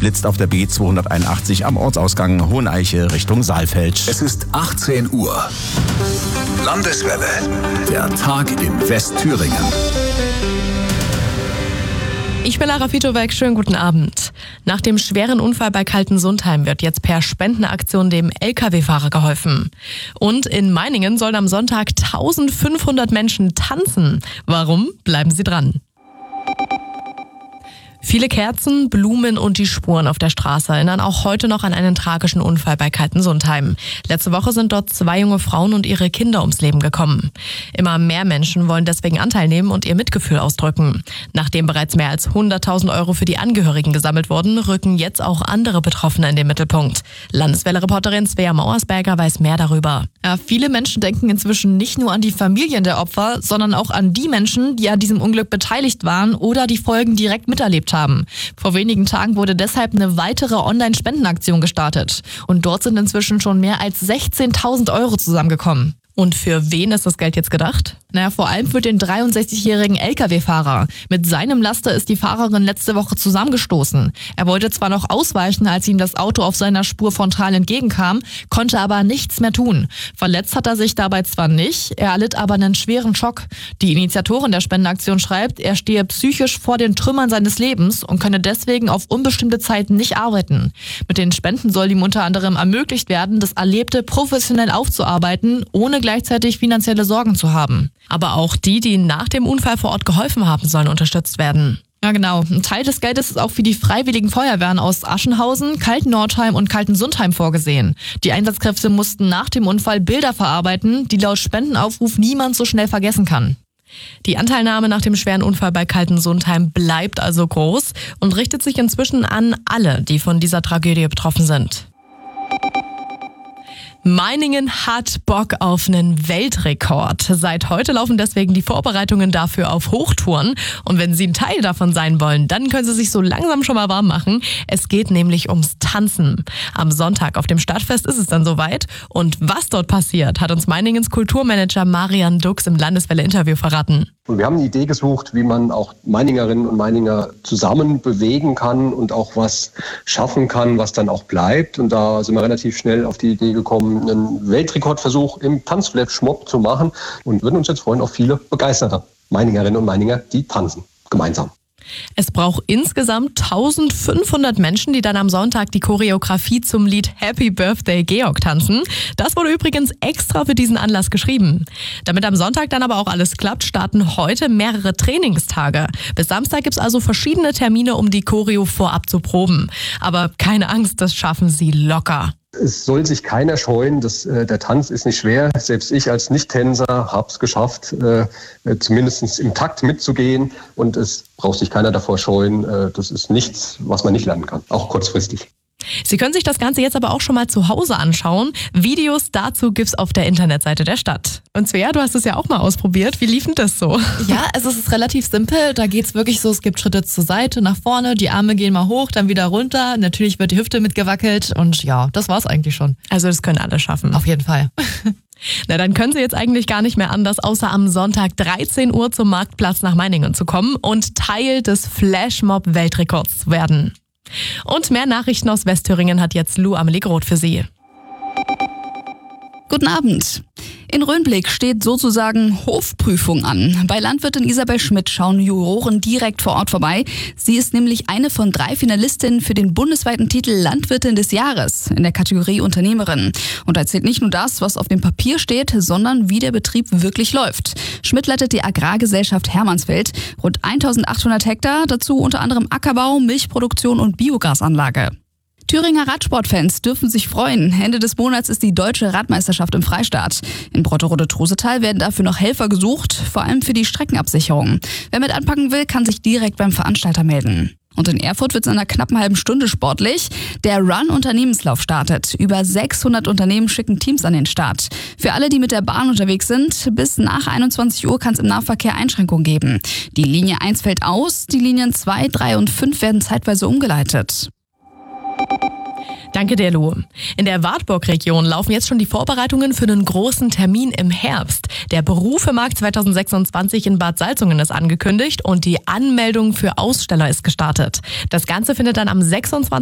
blitzt auf der B281 am Ortsausgang Hoheneiche Richtung Saalfeld. Es ist 18 Uhr. Landeswelle. Der Tag in Westthüringen. Ich bin Lara Fitobeck, schönen guten Abend. Nach dem schweren Unfall bei Kaltensundheim wird jetzt per Spendenaktion dem Lkw-Fahrer geholfen. Und in Meiningen sollen am Sonntag 1500 Menschen tanzen. Warum? Bleiben Sie dran. Viele Kerzen, Blumen und die Spuren auf der Straße erinnern auch heute noch an einen tragischen Unfall bei Kaltensundheim. Letzte Woche sind dort 2 junge Frauen und ihre Kinder ums Leben gekommen. Immer mehr Menschen wollen deswegen Anteil nehmen und ihr Mitgefühl ausdrücken. Nachdem bereits mehr als 100.000 € für die Angehörigen gesammelt wurden, rücken jetzt auch andere Betroffene in den Mittelpunkt. Landeswelle-Reporterin Svea Mauersberger weiß mehr darüber. Ja, viele Menschen denken inzwischen nicht nur an die Familien der Opfer, sondern auch an die Menschen, die an diesem Unglück beteiligt waren oder die Folgen direkt miterlebt haben. Vor wenigen Tagen wurde deshalb eine weitere Online-Spendenaktion gestartet. Und dort sind inzwischen schon mehr als 16.000 € zusammengekommen. Und für wen ist das Geld jetzt gedacht? Vor allem für den 63-jährigen Lkw-Fahrer. Mit seinem Laster ist die Fahrerin letzte Woche zusammengestoßen. Er wollte zwar noch ausweichen, als ihm das Auto auf seiner Spur frontal entgegenkam, konnte aber nichts mehr tun. Verletzt hat er sich dabei zwar nicht, er erlitt aber einen schweren Schock. Die Initiatorin der Spendenaktion schreibt, er stehe psychisch vor den Trümmern seines Lebens und könne deswegen auf unbestimmte Zeit nicht arbeiten. Mit den Spenden soll ihm unter anderem ermöglicht werden, das Erlebte professionell aufzuarbeiten, ohne gleichzeitig finanzielle Sorgen zu haben. Aber auch die nach dem Unfall vor Ort geholfen haben, sollen unterstützt werden. Ja, genau. Ein Teil des Geldes ist auch für die Freiwilligen Feuerwehren aus Aschenhausen, Kaltennordheim und Kaltensundheim vorgesehen. Die Einsatzkräfte mussten nach dem Unfall Bilder verarbeiten, die laut Spendenaufruf niemand so schnell vergessen kann. Die Anteilnahme nach dem schweren Unfall bei Kaltensundheim bleibt also groß und richtet sich inzwischen an alle, die von dieser Tragödie betroffen sind. Meiningen hat Bock auf einen Weltrekord. Seit heute laufen deswegen die Vorbereitungen dafür auf Hochtouren. Und wenn Sie ein Teil davon sein wollen, dann können Sie sich so langsam schon mal warm machen. Es geht nämlich ums Tanzen. Am Sonntag auf dem Stadtfest ist es dann soweit. Und was dort passiert, hat uns Meiningens Kulturmanager Marian Dux im Landeswelle-Interview verraten. Und wir haben eine Idee gesucht, wie man auch Meiningerinnen und Meininger zusammen bewegen kann und auch was schaffen kann, was dann auch bleibt. Und da sind wir relativ schnell auf die Idee gekommen, einen Weltrekordversuch im Tanzflash-Mob zu machen und würden uns jetzt freuen auf viele begeisterte Meiningerinnen und Meininger, die tanzen gemeinsam. Es braucht insgesamt 1500 Menschen, die dann am Sonntag die Choreografie zum Lied Happy Birthday Georg tanzen. Das wurde übrigens extra für diesen Anlass geschrieben. Damit am Sonntag dann aber auch alles klappt, starten heute mehrere Trainingstage. Bis Samstag gibt's also verschiedene Termine, um die Choreo vorab zu proben. Aber keine Angst, das schaffen Sie locker. Es soll sich keiner scheuen, der Tanz ist nicht schwer. Selbst ich als Nicht-Tänzer habe es geschafft, zumindest im Takt mitzugehen. Und es braucht sich keiner davor scheuen. Das ist nichts, was man nicht lernen kann, auch kurzfristig. Sie können sich das Ganze jetzt aber auch schon mal zu Hause anschauen. Videos dazu gibt's auf der Internetseite der Stadt. Und Svea, du hast es ja auch mal ausprobiert. Wie lief denn das so? Ja, es ist relativ simpel. Da geht's wirklich so, es gibt Schritte zur Seite, nach vorne, die Arme gehen mal hoch, dann wieder runter. Natürlich wird die Hüfte mitgewackelt und ja, das war's eigentlich schon. Also das können alle schaffen. Auf jeden Fall. Na, dann können Sie jetzt eigentlich gar nicht mehr anders, außer am Sonntag 13 Uhr zum Marktplatz nach Meiningen zu kommen und Teil des Flashmob-Weltrekords zu werden. Und mehr Nachrichten aus Westthüringen hat jetzt Lou Amelie Groth für Sie. Guten Abend. In Röhnblick steht sozusagen Hofprüfung an. Bei Landwirtin Isabel Schmidt schauen Juroren direkt vor Ort vorbei. Sie ist nämlich eine von 3 Finalistinnen für den bundesweiten Titel Landwirtin des Jahres in der Kategorie Unternehmerin. Und da zählt nicht nur das, was auf dem Papier steht, sondern wie der Betrieb wirklich läuft. Schmidt leitet die Agrargesellschaft Hermannsfeld, rund 1800 Hektar, dazu unter anderem Ackerbau, Milchproduktion und Biogasanlage. Thüringer Radsportfans dürfen sich freuen. Ende des Monats ist die Deutsche Radmeisterschaft im Freistaat. In Brotterode-Trusetal werden dafür noch Helfer gesucht, vor allem für die Streckenabsicherung. Wer mit anpacken will, kann sich direkt beim Veranstalter melden. Und in Erfurt wird es in einer knappen halben Stunde sportlich. Der Run-Unternehmenslauf startet. Über 600 Unternehmen schicken Teams an den Start. Für alle, die mit der Bahn unterwegs sind, bis nach 21 Uhr kann es im Nahverkehr Einschränkungen geben. Die Linie 1 fällt aus, die Linien 2, 3 und 5 werden zeitweise umgeleitet. Danke dir, Lu. In der Wartburg-Region laufen jetzt schon die Vorbereitungen für einen großen Termin im Herbst. Der Berufemarkt 2026 in Bad Salzungen ist angekündigt und die Anmeldung für Aussteller ist gestartet. Das Ganze findet dann am 26.